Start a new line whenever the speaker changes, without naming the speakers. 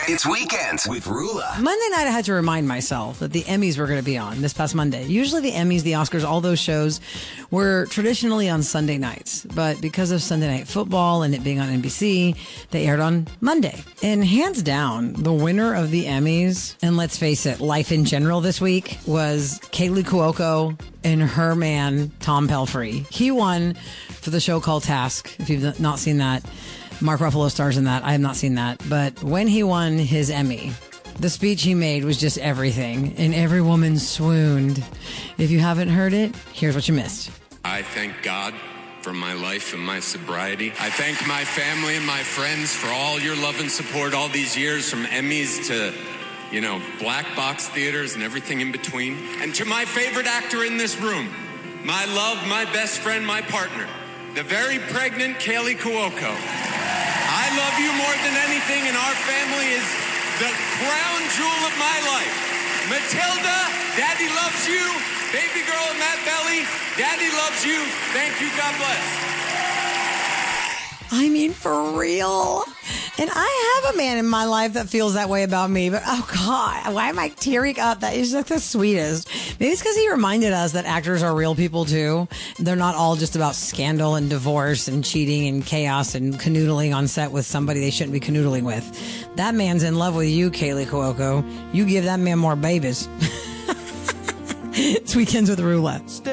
It's Weekends with Rula.
Monday night, I had to remind myself that the Emmys were going to be on this past Monday. Usually the Emmys, the Oscars, all those shows were traditionally on Sunday nights. But because of Sunday Night Football and it being on NBC, they aired on Monday. And hands down, the winner of the Emmys, and let's face it, life in general this week, was Kaylee Cuoco and her man, Tom Pelphrey. He won for the show called Task, if you've not seen that. Mark Ruffalo stars in that. I have not seen that. But when he won his Emmy, the speech he made was just everything. And every woman swooned. If you haven't heard it, here's what you missed.
I thank God for my life and my sobriety. I thank my family and my friends for all your love and support all these years, from Emmys to, black box theaters and everything in between. And to my favorite actor in this room, my love, my best friend, my partner, the very pregnant Kaylee Cuoco. I love you more than anything, and our family is the crown jewel of my life. Matilda, Daddy loves you. Baby girl in that belly, Daddy loves you. Thank you, God bless.
I mean, for real. And I have a man in my life that feels that way about me, but oh God, why am I tearing up? That is like the sweetest. Maybe it's because he reminded us that actors are real people too. They're not all just about scandal and divorce and cheating and chaos and canoodling on set with somebody they shouldn't be canoodling with. That man's in love with you, Kaylee Cuoco. You give that man more babies. It's Weekends with Rula.